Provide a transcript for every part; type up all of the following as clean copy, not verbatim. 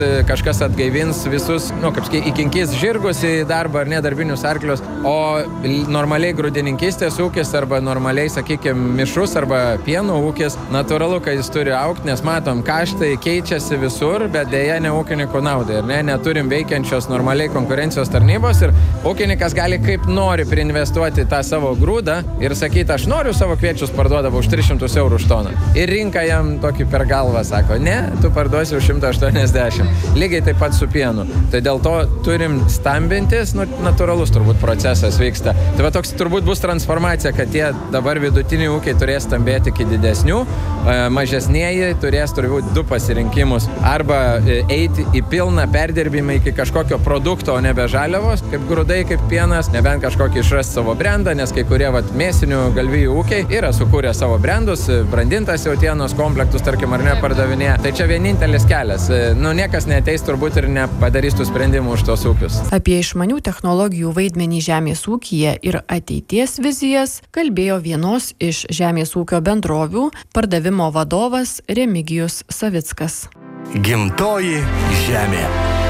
kažkas atgaivins visus, įkinkys žirgus į darbą ar nedarbinius arklius, o normaliai grūdininkystės ūkis arba normaliai, sakykime, mišrus arba pieno ūkis, natūralu, kad jis turi augti, nes matom, kaštai keičiasi visur, bet dėja ne ūkininkų naudai. Neturim veikiančios normaliai konkurencijos tarnybos ir ūkininkas gali kaip nori priinvestuoti tą savo grūdą ir sakyti, aš noriu savo kviečius parduodavau už 300 eurų už toną. Ir rinka jam tokį per galvą sako, ne, tu parduosi už 180. Lygiai taip pat su pienu. Tai dėl to turim stambintis, natūralus turbūt procesas vyksta. Tai va toks turbūt bus transformacija, kad tie dabar vidutiniai ūkiai turės stambėti iki didesnių, mažesnieji turės turbūt du pasirinkimus. Arba eiti į pilną perdirbimą iki kažkokio produkto, o nebe žaliavos, kaip grūdai, kaip pienas, nebent kažkokį išrasti savo brendą, nes kai kurie mėsinių galvijų ūkiai yra sukūrę savo brendus, brandintas jautienos komplektus, tarkim, ar ne pardavinėje. Tai čia vienintelis kelias. Niekas neateis turbūt ir nepadarys tų sprendimų už tos ūkius. Apie išmanių technologijų vaidmenį žemės ūkyje ir ateities vizijas kalbėjo vienos iš žemės ūkio bendrovių pardavimo vadovas Remigijus Savickas. Gimtoji žemė.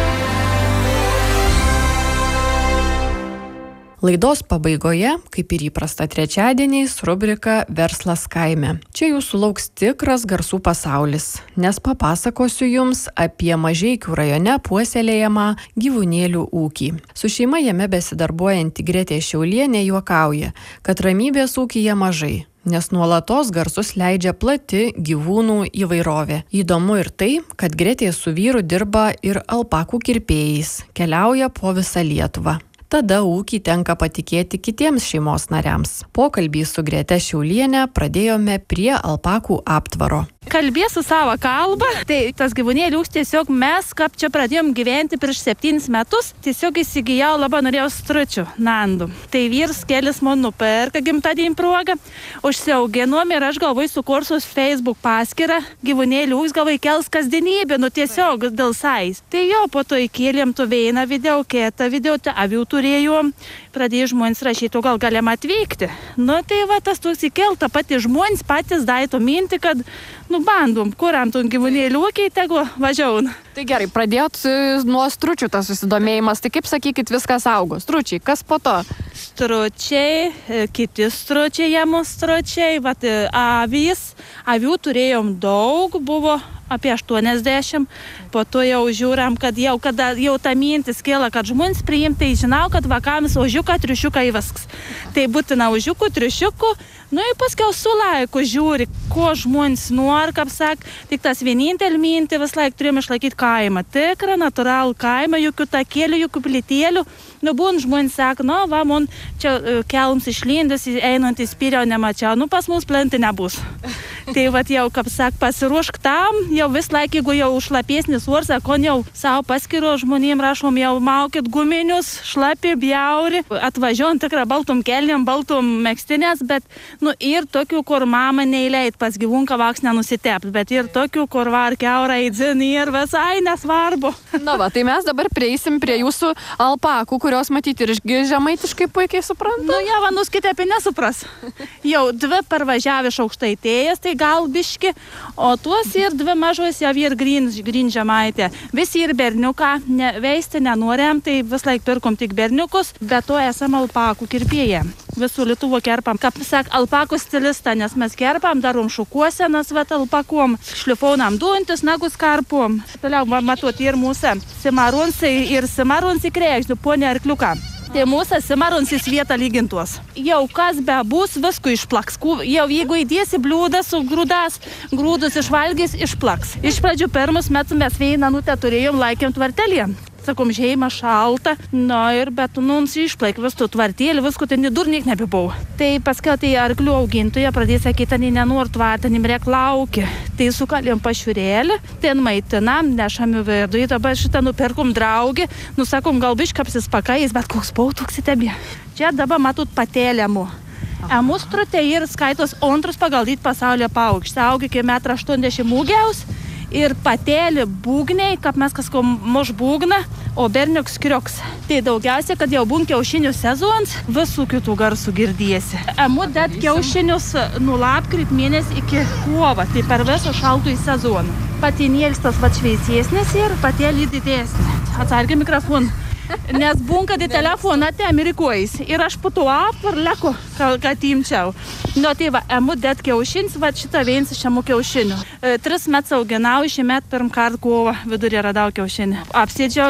Laidos pabaigoje, kaip ir įprasta trečiadieniais, rubrika Verslas kaime. Čia jūsų lauks tikras garsų pasaulis, nes papasakosiu jums apie Mažeikių rajone puoselėjamą gyvūnėlių ūkį. Su šeima jame besidarbuojanti Gretė Šiaulienė juokauja, kad ramybės ūkyje mažai, nes nuolatos garsus leidžia plati gyvūnų įvairovė. Įdomu ir tai, kad Gretė su vyru dirba ir alpakų kirpėjais, keliauja po visą Lietuvą. Tada ūkį tenka patikėti kitiems šeimos nariams. Pokalbį su Grete Šiaulienė pradėjome prie alpakų aptvaro. Kalbėsiu savo kalbą, tai tas gyvūnėlių ūkis tiesiog mes, kaip čia pradėjom gyventi prieš 7 metus, tiesiog įsigijau, labai norėjau stručių, nandų. Tai vyras kelis man nuperka gimtadienį progą, užsiauginom ir aš galvoju sukursiu Facebook paskyrą, gyvūnėlių ūkis galvoju kels kasdienybę, tiesiog dėl sais. Tai jo, po to įkėlėm tu vieną video, kitą video, avių turėjom, pradėjo žmonės rašyti, gal galim atvykti. Tai va, tas toks įkelta pati žmonės patys daito mintį, kad bandom, kuriam tų gyvūnėlių ūkiai, tegu važiaun. Tai gerai, pradėjot nuo stručių tas susidomėjimas, tai kaip sakykit, viskas augo. Stručiai, kas po to? Stručiai, kiti stručiai, jėmų stručiai, avys, avių turėjom daug, buvo apie 80, po to jau žiūram, kad jau ta mintis kėla, kad žmonės priimtai, žinau, kad vakams ožiuką, triušiuką įvasks. Tai būtina ožiukų, triušiukų, ir paskiau su laiku žiūri, ko žmonės nori, kaip sak, tik tas vienintelį mintį vis laik turėjom išlaikyti kaimą. Tikrą, natūralų kaimą, jokių takėlių, jokių plitėlių. Būn žmonės sako, man čia kelums išlindęs, einant į spyrę, nemačiau, pas mus plenti nebus. Tai jau, kaip sak, pasiruošk tam, jau vis laik, jeigu jau šlapesnis oras, kon jau savo paskiro žmonėm rašom, jau maukit guminius, šlapi, bjauri, atvažiuojant tikrą baltum kelniam, baltum megztinės, bet ir tokių, kur mama neįleit pas gyvūnką vaks nenusitept, bet ir tokių, kur var kiaurą įdzin ir visai nesvarbu. Tai mes dabar prieisim prie jūsų alpakų, kurios matyti ir žemaitiškai puikiai supranta. Nuskite apie nesupras. Jau 2 parvažiavę iš Aukštaitijos, tai gal biški, o tuos ir 2 mažos jau ir gryn žemaitė. Visi ir berniuką veisti nenorėm, tai vis laik pirkom tik berniukus, bet to esam alpakų kirpėję. Visų Lietuvų kerpam, kaip sak, alpakų stilistą, nes mes kerpam, darom šukuosenas alpakom, šlifaunam duontis, nagus karpom. Toliau matot ir mūsų simarunsai ir simarunsai krekžnių, ponė arkliuką. Tai mūsų simarunsis vietą lygintuos. Jau kas be bus, viskų išplaks. Jau jeigu įdėsi bliūdą su grūdus išvalgys, išplaks. Iš pradžių pirmus metus mes vieną turėjom laikėm tvartelį. Sakom, žeima šalta, bet išplaik visų tvartėlį, viskų ten durnik nebebau. Tai paskiau tai arklių augintoje pradėjo sakyti, nenor tvartanim rek laukia. Tai sukalėm pašiūrėlį, ten maitinam, nešami vidui, dabar šitą nuperkom draugį, sakom, gal biškapsis pakais, bet koks pautoks įtebė. Čia dabar matot patelėmų. Emus trutė ir skaitos antrus pagal dydį pasaulio paukštį. Augi iki 1,80 m ūgiaus. Ir patelį būgniai, kaip mes kažko mož būgna, o berniuks krioks. Tai daugiausia, kad jau būn kiaušinių sezons, visų kitų garsų girdėsi. Emu dėt kiaušinius nuo lapkrit mėnesį iki kovą, tai per visą šaltųjį sezoną. patinėlis tas va šviesesnis ir patelį didesnė. Atsargiai mikrofoną. Nes bunka di telefoną te Amerikuojais. Ir aš po to apvarleku, kad imčiau. Nu, tai va, emu dėt kiaušinis, va šitą vienas iš emu kiaušinių. 3 metus auginau, šį metą pirm kart kovo vidurį radau kiaušinį. Apsėdžiau